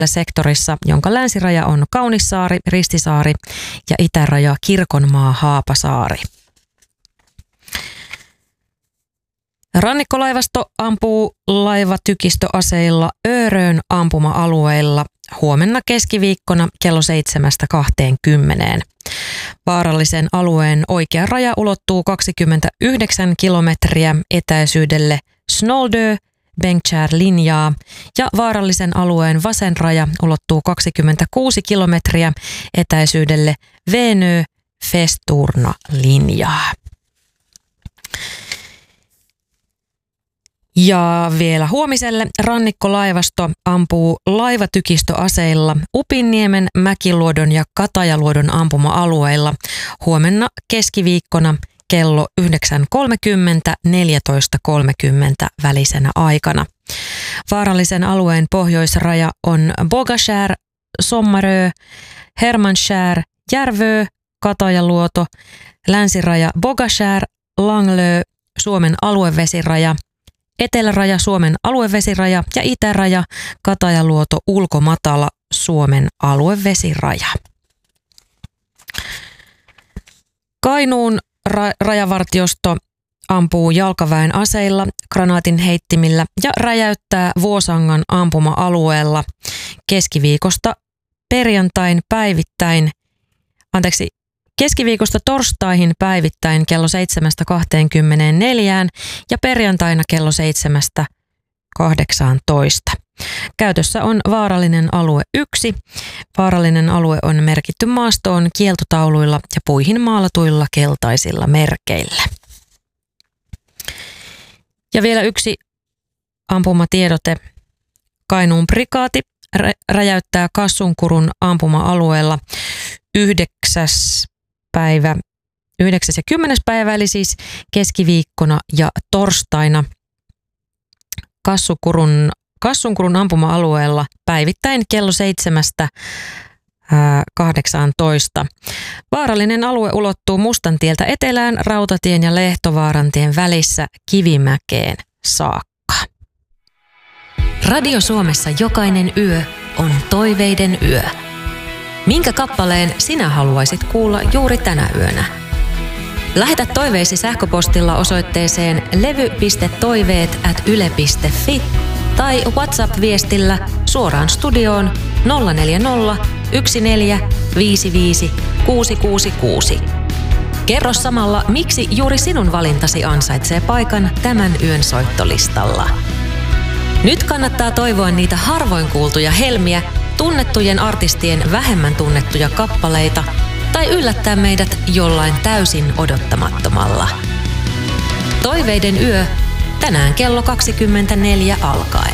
sektorissa, jonka länsiraja on Kaunissaari, Ristisaari ja itäraja Kirkonmaa, Haapasaari. Rannikkolaivasto ampuu laivatykistöaseilla Örön ampuma-alueilla huomenna keskiviikkona kello 7-20. Vaarallisen alueen oikea raja ulottuu 29 kilometriä etäisyydelle Snoldö Bengtskär-linjaa ja vaarallisen alueen vasen raja ulottuu 26 kilometriä etäisyydelle Venö Festurna-linjaa. Ja vielä huomiselle rannikkolaivasto ampuu laivatykistöaseilla Upinniemen, Mäkiluodon ja Katajaluodon ampuma-alueilla huomenna keskiviikkona kello 9.30–14.30 välisenä aikana. Vaarallisen alueen pohjoisraja on Bogaskär, Sommarö, Hermanskär, Järvö, Katajaluoto, länsiraja Bogaskär, Langlö, Suomen aluevesiraja, eteläraja Suomen aluevesiraja ja itäraja Katajaluoto ulkomatala Suomen aluevesiraja. Kainuun rajavartiosto ampuu jalkaväen aseilla, granaatin heittimillä ja räjäyttää Vuosangan ampuma-alueella keskiviikosta torstaihin päivittäin kello 7-24 ja perjantaina kello 7-18. Käytössä on vaarallinen alue 1. Vaarallinen alue on merkitty maastoon kieltotauluilla ja puihin maalatuilla keltaisilla merkeillä. Ja vielä yksi ampumatiedote. Kainuun prikaati räjäyttää Kassunkurun ampuma-alueella 9. ja 10. päivä, eli siis keskiviikkona ja torstaina Kassunkurun ampuma-alueella päivittäin kello 7-18. Vaarallinen alue ulottuu Mustantieltä etelään Rautatien ja Lehtovaarantien välissä Kivimäkeen saakka. Radio Suomessa jokainen yö on toiveiden yö. Minkä kappaleen sinä haluaisit kuulla juuri tänä yönä? Lähetä toiveisi sähköpostilla osoitteeseen levy.toiveet@yle.fi tai WhatsApp-viestillä suoraan studioon 040 1455 666. Kerro samalla, miksi juuri sinun valintasi ansaitsee paikan tämän yön soittolistalla. Nyt kannattaa toivoa niitä harvoin kuultuja helmiä, tunnettujen artistien vähemmän tunnettuja kappaleita tai yllättää meidät jollain täysin odottamattomalla. Toiveiden yö tänään kello 24 alkaen.